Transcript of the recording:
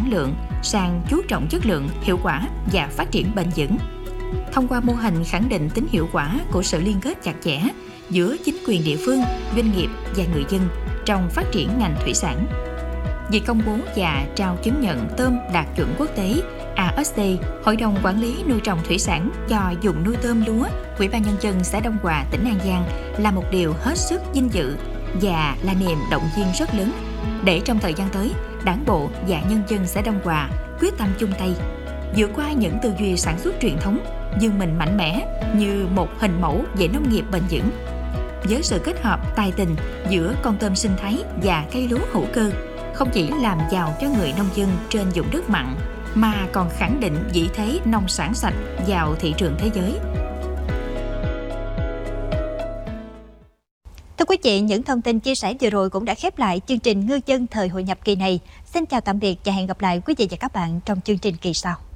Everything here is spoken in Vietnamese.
sản lượng sang chú trọng chất lượng, hiệu quả và phát triển bền vững. Thông qua mô hình khẳng định tính hiệu quả của sự liên kết chặt chẽ giữa chính quyền địa phương, doanh nghiệp và người dân trong phát triển ngành thủy sản. Việc công bố và trao chứng nhận tôm đạt chuẩn quốc tế ASC, Hội đồng Quản lý nuôi trồng thủy sản cho vùng nuôi tôm lúa, Ủy ban Nhân dân xã Đông Hòa, tỉnh An Giang là một điều hết sức vinh dự và là niềm động viên rất lớn để trong thời gian tới, Đảng bộ và nhân dân xã Đông Hòa quyết tâm chung tay vượt qua những tư duy sản xuất truyền thống, vươn mình mạnh mẽ như một hình mẫu về nông nghiệp bền vững. Với sự kết hợp tài tình giữa con tôm sinh thái và cây lúa hữu cơ, không chỉ làm giàu cho người nông dân trên vùng đất mặn, mà còn khẳng định vị thế nông sản sạch vào thị trường thế giới. Thưa quý vị, những thông tin chia sẻ vừa rồi cũng đã khép lại chương trình Ngư dân thời hội nhập kỳ này. Xin chào tạm biệt và hẹn gặp lại quý vị và các bạn trong chương trình kỳ sau.